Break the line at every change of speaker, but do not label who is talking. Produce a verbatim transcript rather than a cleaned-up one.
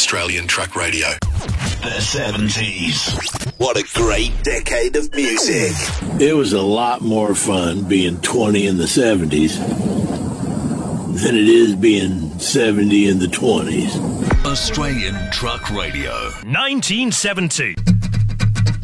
Australian Truck Radio.
The seventies. What a great decade of music.
It was a lot more fun being twenty in the seventies than it is being seventy in the twenties.
Australian Truck Radio.
nineteen seventy.